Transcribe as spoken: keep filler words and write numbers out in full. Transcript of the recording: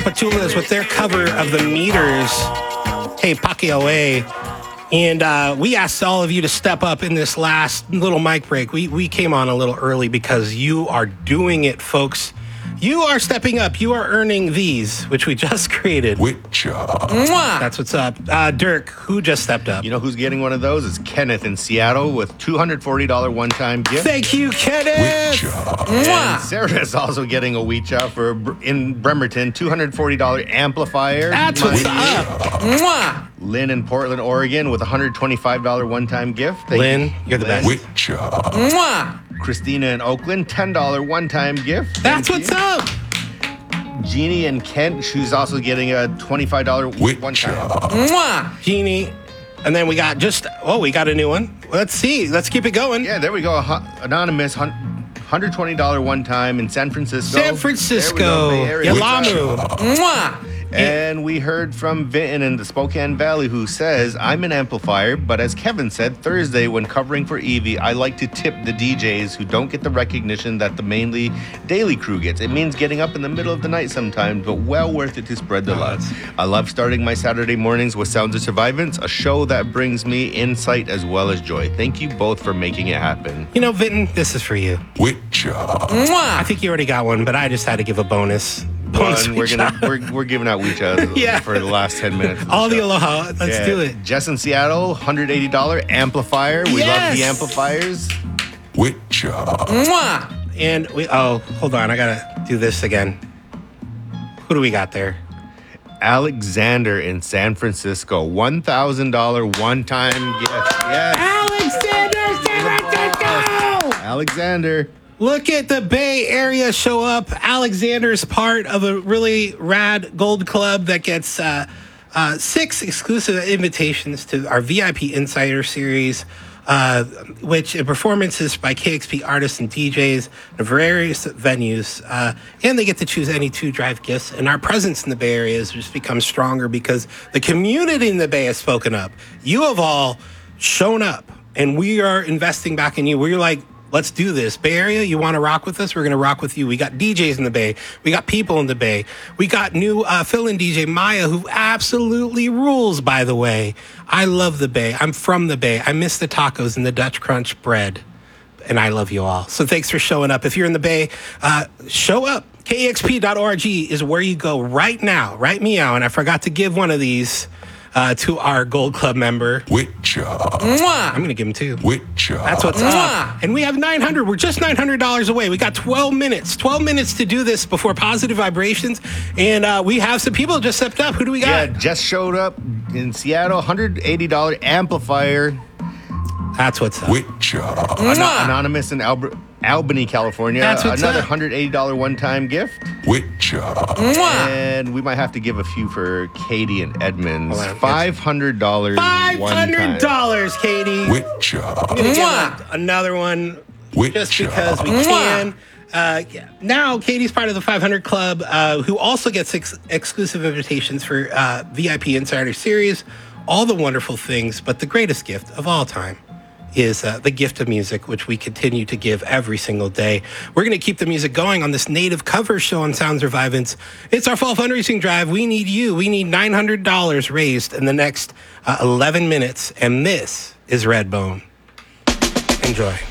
Patulas with their cover of the Meters, Hey Pakiawe. And uh, we asked all of you to step up in this last little mic break. We we came on a little early because you are doing it, folks. You are stepping up. You are earning these, which we just created. Witcher. That's what's up. Uh, Dirk, who just stepped up? You know who's getting one of those? It's Kenneth in Seattle with two hundred forty dollars one-time gift. Thank you, Kenneth. And Sarah is also getting a Weecha for in Bremerton, two hundred forty dollars amplifier. That's what's up. Lynn in Portland, Oregon with a one hundred twenty-five dollars one-time gift. Thank Lynn, you. you're the Lynn. best. Christina in Oakland, ten dollars one-time gift. That's Thank what's you. up. Jeannie in Kent, who's also getting a twenty-five dollars one-time. Jeannie. And then we got just, oh, we got a new one. Let's see. Let's keep it going. Yeah, there we go. Anonymous, one hundred twenty dollars one-time in San Francisco. San Francisco. Yalamu. And we heard from Vinton in the Spokane Valley who says, I'm an amplifier, but as Kevin said, Thursday when covering for Evie, I like to tip the D Js who don't get the recognition that the mainly daily crew gets. It means getting up in the middle of the night sometimes, but well worth it to spread the love. I love starting my Saturday mornings with Sounds of Survivance, a show that brings me insight as well as joy. Thank you both for making it happen. You know, Vinton, this is for you. Witcher. I think you already got one, but I just had to give a bonus. bonus One, we're gonna we're, we're giving out Weecha Yeah. for the last ten minutes. All the aloha. Let's Yeah. do it. Jess in Seattle, one hundred eighty dollars amplifier. We Yes. love the amplifiers. Witcher. And we, oh, hold on. I got to do this again. Who do we got there? Alexander in San Francisco, one thousand dollars one-time gift. Yes. Alexander San Francisco! Alexander. Look at the Bay Area show up. Alexander's part of a really rad gold club that gets uh, uh, six exclusive invitations to our V I P Insider Series, uh, which are performances by K X P artists and D Js in various venues. Uh, and they get to choose any two drive gifts. And our presence in the Bay Area has just become stronger because the community in the Bay has spoken up. You have all shown up, and we are investing back in you. We're like, let's do this. Bay Area, you want to rock with us? We're going to rock with you. We got D Js in the Bay. We got people in the Bay. We got new uh, fill-in D J Maya, who absolutely rules, by the way. I love the Bay. I'm from the Bay. I miss the tacos and the Dutch Crunch bread. And I love you all. So thanks for showing up. If you're in the Bay, uh, show up. K X P dot org is where you go right now. Right meow. And I forgot to give one of these Uh, to our Gold Club member. Witcher. I'm going to give him two. Witcher. That's what's up. And we have nine hundred. We're just nine hundred dollars away. We got twelve minutes. twelve minutes to do this before Positive Vibrations. And uh, we have some people just stepped up. Who do we Yeah, got? just showed up in Seattle, one hundred eighty dollars amplifier. That's what's up. Witcher. Ano- Anonymous in Alber- Albany, California. That's what's Another up. one hundred eighty dollars one-time gift. Witcher. And we might have to give a few for Katie and Edmonds. Hold on. five hundred dollars five hundred dollars, Katie. Witcher. I'm going to give another one just Witcher. because we can. Uh, yeah. Now, Katie's part of the five hundred Club, uh, who also gets ex- exclusive invitations for uh, V I P Insider Series, all the wonderful things, but the greatest gift of all time is uh, the gift of music, which we continue to give every single day. We're going to keep the music going on this native cover show on Sounds Revivance. It's our fall fundraising drive. We need you. We need nine hundred dollars raised in the next uh, eleven minutes, and this is Redbone. Enjoy.